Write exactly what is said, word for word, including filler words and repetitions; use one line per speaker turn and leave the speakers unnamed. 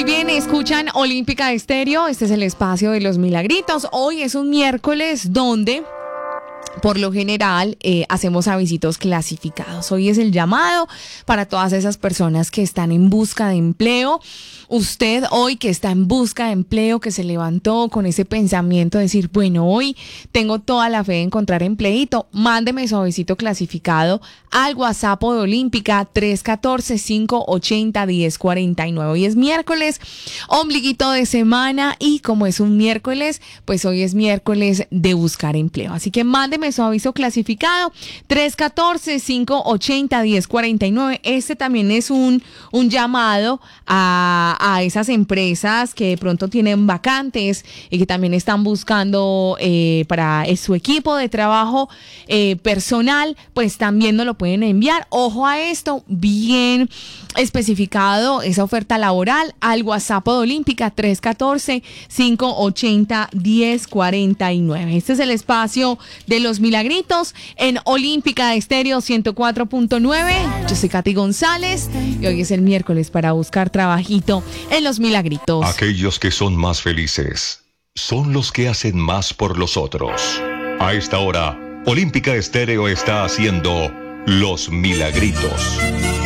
Muy bien, escuchan Olímpica Estéreo. Este es el espacio de los milagritos. Hoy es un miércoles donde, por lo general, eh, hacemos avisitos clasificados. Hoy es el llamado para todas esas personas que están en busca de empleo. Usted hoy que está en busca de empleo, que se levantó con ese pensamiento de decir, bueno, hoy tengo toda la fe de encontrar empleito, mándeme su avisito clasificado al WhatsApp de Olímpica tres uno cuatro, cinco ocho cero, uno cero cuatro nueve. Hoy es miércoles, ombliguito de semana, y como es un miércoles, pues hoy es miércoles de buscar empleo. Así que mándeme su aviso clasificado tres uno cuatro, cinco ocho cero, uno cero cuatro nueve. Este también es un, un llamado a a esas empresas que de pronto tienen vacantes y que también están buscando eh, para eh, su equipo de trabajo eh, personal, pues también nos lo pueden enviar. Ojo a esto, bien especificado esa oferta laboral al WhatsApp de Olímpica tres uno cuatro, cinco ocho cero, uno cero cuatro nueve. Este es el espacio de los milagritos en Olímpica Estéreo ciento cuatro punto nueve. Yo soy Katy González y hoy es el miércoles para buscar trabajito en los milagritos.
Aquellos que son más felices son los que hacen más por los otros. A esta hora, Olímpica Estéreo está haciendo Los Milagritos.